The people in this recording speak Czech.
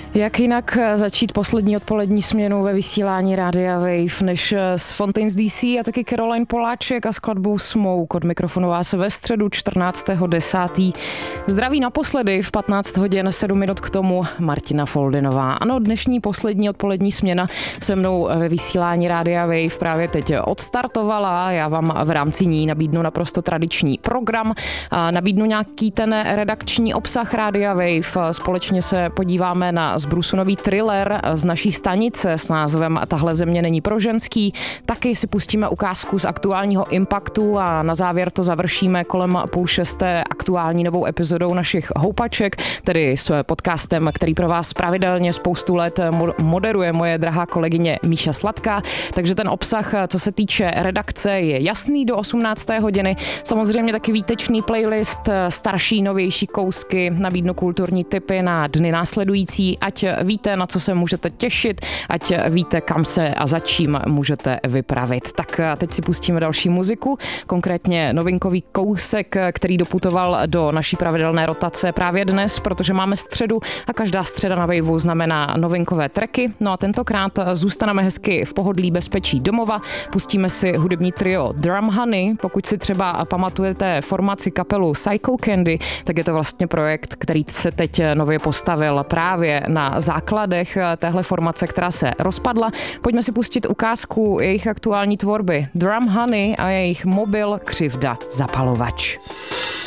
Jak jinak začít poslední odpolední směnu ve vysílání Rádia Wave než s Fontaines DC a taky Caroline Poláček a skladbou Smoke. Od mikrofonu vás ve středu 14.10. Zdraví naposledy v 15 hodin 7 minut k tomu Martina Foldinová. Ano, dnešní poslední odpolední směna se mnou ve vysílání Rádia Wave právě teď odstartovala. Já vám v rámci ní nabídnu naprosto tradiční program, nabídnu nějaký ten redakční obsah Rádia Wave. Společně se podíváme na zbrusunový thriller z naší stanice s názvem Tahle země není pro ženský. Taky si pustíme ukázku z aktuálního Impactu a na závěr to završíme kolem 5:30 aktuální novou epizodou našich Houpaček, tedy s podcastem, který pro vás pravidelně spoustu let moderuje moje drahá kolegyně Míša Sladká. Takže ten obsah, co se týče redakce, je jasný do 18. hodiny. Samozřejmě taky výtečný playlist, starší, novější kousky, nabídnu kulturní tipy na dny následující, ať víte, na co se můžete těšit, ať víte, kam se a za čím můžete vypravit. Tak teď si pustíme další muziku, konkrétně novinkový kousek, který doputoval do naší pravidelné rotace právě dnes, protože máme středu a každá středa na Waveu znamená novinkové tracky. No a tentokrát zůstaneme hezky v pohodlí bezpečí domova, pustíme si hudební trio Drum Honey. Pokud si třeba pamatujete formaci kapelu Psycho Candy, tak je to vlastně projekt, který se teď nově postavil právě na základech téhle formace, která se rozpadla. Pojďme si pustit ukázku jejich aktuální tvorby Drum Honey a jejich Mobil křivda zapalovač.